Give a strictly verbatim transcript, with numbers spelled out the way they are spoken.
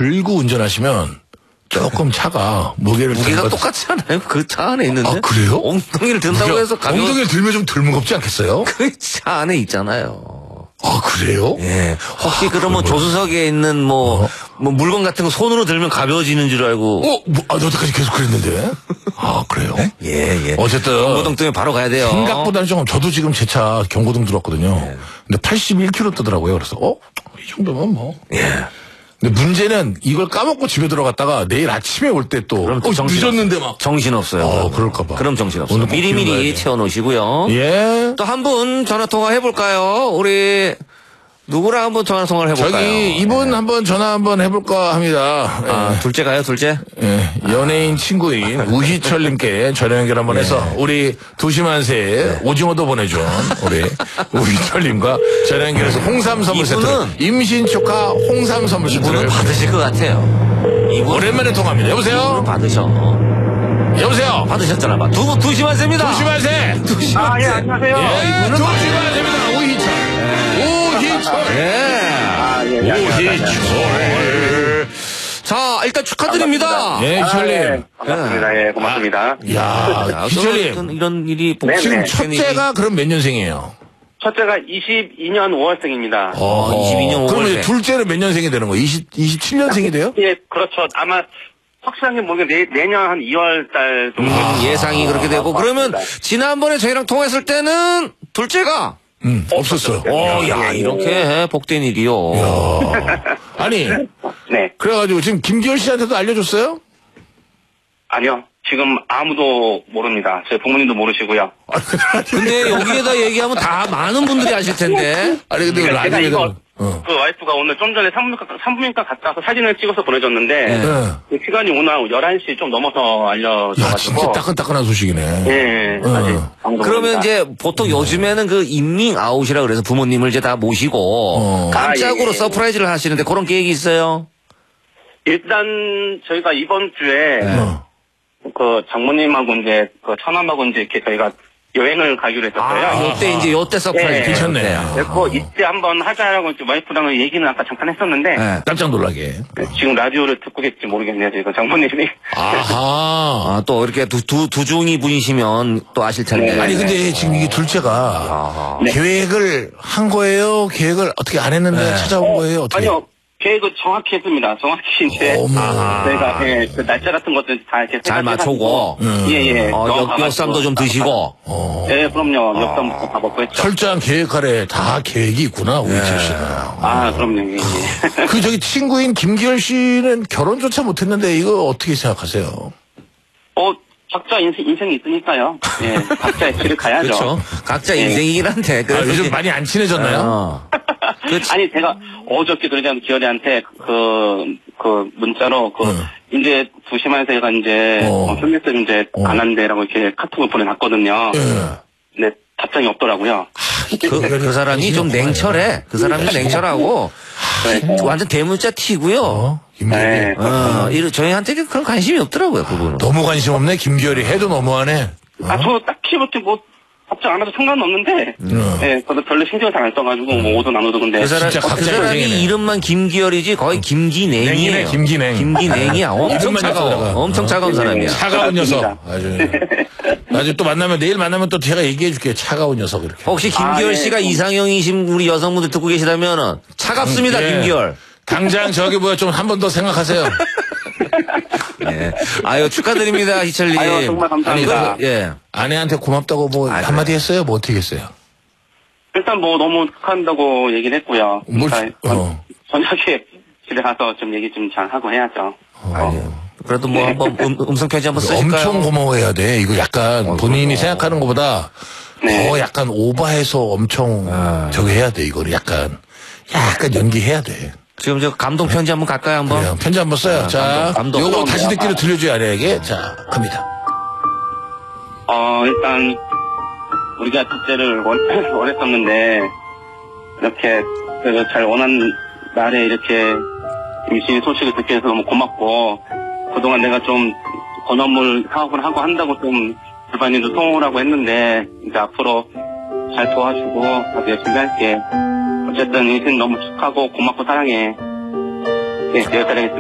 들고 운전하시면 조금 차가 무게를 무게가 들고 똑같지 않아요? 그 차 안에 있는데. 아, 그래요? 엉덩이를 든다고 해서 가벼운 엉덩이를 들면 좀 덜 무겁지 않겠어요? 그 차 안에 있잖아요. 아, 그래요? 예. 혹시 아, 그러면 그걸... 조수석에 있는 뭐, 어? 뭐 물건 같은 거 손으로 들면 가벼워지는 줄 알고. 어, 뭐, 아, 여태까지 계속 그랬는데? 아, 그래요? 네? 예, 예. 어쨌든. 경고등 뜨면 바로 가야 돼요. 생각보다는 조금, 저도 지금 제 차 경고등 들었거든요. 네. 근데 팔십일 킬로미터 뜨더라고요. 그래서, 어? 이 정도면 뭐. 예. 근데 문제는 이걸 까먹고 집에 들어갔다가 내일 아침에 올 때 또, 어, 늦었는데 막. 정신없어요. 어, 그럴까봐. 그럼 정신없어요. 미리미리 채워놓으시고요. 예. 또 한 분 전화통화 해볼까요? 우리, 누구랑 한번 전화 통화를 해볼까요? 저기 이분 네. 한번 전화 한번 해볼까 합니다. 아, 예. 둘째가요, 둘째? 예. 연예인 친구인 우희철님께 전화 연결 한번 예. 해서 우리 두시만세 예. 오징어도 보내준 우리 우희철님과 전화 연결해서 홍삼 선물 세트. 임신 축하 홍삼 선물 세트. 이분은 받으실 것 같아요. 이분 오랜만에 통화합니다. 여보세요? 받으셔. 여보세요? 받으셨잖아. 봐. 두, 두시만세입니다. 두시만세. 두시만세. 아, 예, 안녕하세요. 예, 두시만세입니다. 우희철. 우희철. 예. 아, 예, 예, 우희철. 자, 일단 축하드립니다. 예, 희철님. 아, 예. 반갑습니다. 예, 고맙습니다. 아, 야, 희철님. 이런 일이 지금 첫째가 그럼 몇 년생이에요? 첫째가 이십이 년 오월생입니다. 어, 이십이 년 오월생. 그러면 둘째는 몇 년생이 되는 거예요? 이십, 이십칠 년생이 돼요? 예, 그렇죠. 아마 확실하게 모르겠는데 내년 한 이월 달 정도. 음, 예상이 그렇게 되고. 그러면 지난번에 저희랑 통화했을 때는 둘째가 음, 없었어요. 어, 야, 이렇게 복된 일이요. 아니, 네. 그래가지고 지금 김기열 씨한테도 알려줬어요? 아니요. 지금 아무도 모릅니다. 저희 부모님도 모르시고요. 근데 여기에다 얘기하면 다 많은 분들이 아실 텐데. 아니, 근데 그러니까 제가 이거 어. 그 와이프가 오늘 좀 전에 산부인과, 산부인과 갔다 와서 사진을 찍어서 보내줬는데 네. 그 시간이 오늘 열한 시 좀 넘어서 야, 알려줘가지고. 진짜 따끈따끈한 소식이네. 예, 어. 아직 아무도 그러면 모릅니다. 이제 보통 요즘에는 그 인밍 아웃이라 그래서 부모님을 이제 다 모시고 어. 깜짝으로 아, 예, 예. 서프라이즈를 하시는데 그런 계획이 있어요? 일단 저희가 이번 주에 어. 그 장모님하고 이제 그 처남하고 이제 이렇게 저희가 여행을 가기로 했었어요. 아, 요때 이제 요때 서프라이즈 예. 괜찮네. 그래서 이때 한번 하자라고 이제 와이프랑 얘기는 아까 잠깐 했었는데 네. 깜짝 놀라게. 지금 라디오를 듣고 계실지 모르겠네요. 지금 장모님이. 아하. 아, 또 이렇게 두, 두, 두중이 분이시면 또 아실 텐데. 네. 아니, 근데 지금 이게 둘째가 네. 계획을 한 거예요? 계획을 어떻게 안 했는데 네. 찾아온 거예요? 어떻게? 아니요. 계획을 정확히 했습니다. 정확히 이제 어머. 저희가 예, 그 날짜 같은 것들 다 이렇게 잘 생각해가지고. 맞추고. 음. 예, 예. 어, 역, 역삼도 좀 드시고. 어. 예, 그럼요. 역삼 다 먹고 했죠. 철저한 계획 아래 다 계획이 있구나, 우희철 씨는. 아, 그럼요. 예, 예. 그 저기 친구인 김기열 씨는 결혼조차 못했는데 이거 어떻게 생각하세요? 어, 각자 인생, 인생이 있으니까요. 예, 각자의 길을 가야죠. 그렇죠. 각자 예. 인생이긴 한데. 아, 그래도 요즘 이제- 많이 안 친해졌나요? 어. 아니, 제가 어저께 그러지 기열이한테 그, 그 문자로 그, 응. 이제 두시만에서 얘가 이제, 어. 어, 현미쌤 이제 어. 안 한대라고 이렇게 카톡을 보내놨거든요. 예. 근데 답장이 없더라고요. 그, 그 사람이 좀 냉철해. 그 사람이 냉철하고. 네. 완전 대문자 티고요. 어? 김기열이. 네. 어, 이러, 저희한테 그런 관심이 없더라고요, 그분은. 너무 관심 없네, 김기열이. 해도 너무하네. 아, 저 딱히 그렇게 뭐, 답장 안 해도 상관은 없는데, 음. 예, 저도 별로 신경을 잘 안 써가지고, 뭐, 오든 안 오든 근데. 그 사람, 진짜 그 각자 사람이 인생이네. 이름만 김기열이지 거의 김기냉이에요. 냉이네, 김기냉. 김기냉이야. 엄청 이름만 차가워. 있어다가. 엄청 차가운 사람이야. 차가운 그렇습니다. 녀석. 아주. 나중에 또 만나면, 내일 만나면 또 제가 얘기해 줄게요. 차가운 녀석, 이렇게. 혹시 김기열 아, 예. 씨가 이상형이신 우리 여성분들 듣고 계시다면은 차갑습니다, 음, 예. 김기열. 당장 저기 뭐야, 좀 한 번 더 생각하세요. 예. 아유, 축하드립니다, 희철님. 아유, 정말 감사합니다. 아니, 그, 예. 아내한테 고맙다고 뭐 아, 한마디 했어요? 뭐 어떻게 했어요? 일단 뭐, 너무 축하한다고 얘기를 했고요. 뭘, 그러니까 어. 저녁에 집에 가서 좀 얘기 좀 잘 하고 해야죠. 아유, 그래도 뭐 한번 음, 음성편지 한번 쓰실까요? 엄청 고마워해야 돼. 이거 약간 본인이 생각하는 것보다 네. 더 약간 오버해서 엄청 아. 저기 해야 돼. 이거를 약간 약간 연기해야 돼. 지금 저 감동 편지 한번 갈까요, 한번? 그래요. 편지 한번 써요. 아, 자, 감동, 감동. 요거 다시 듣기로 들려줘야 아내에게. 자, 갑니다. 어, 일단, 우리가 둘째를 원, 원했었는데, 이렇게, 그래서 잘 원한 날에 이렇게, 임신 소식을 듣게 해서 너무 고맙고, 그동안 내가 좀, 건어물 사업을 하고 한다고 좀, 일반인도 통호라고 했는데, 이제 앞으로 잘 도와주고, 나도 열심히 할게. 어쨌든 인생 너무 축하고, 고맙고, 사랑해. 네, 여기까지 하겠습니다.